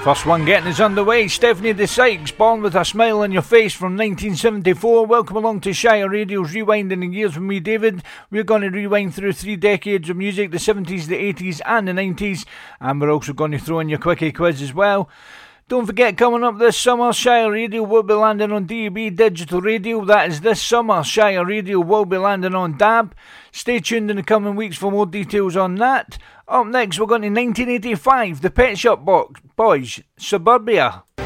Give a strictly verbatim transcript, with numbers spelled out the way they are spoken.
First one getting us underway. Stephanie De Sykes, Born With A Smile On Your Face from nineteen seventy-four. Welcome along to Shire Radio's Rewinding the Years with me, David. We're going to rewind through three decades of music, the seventies, the eighties and the nineties. And we're also going to throw in your quickie quiz as well. Don't forget, coming up this summer, Shire Radio will be landing on D A B Digital Radio. That is this summer. Shire Radio will be landing on D A B. Stay tuned in the coming weeks for more details on that. Up next, we're going to nineteen eighty-five, the Pet Shop Box Boys, Suburbia.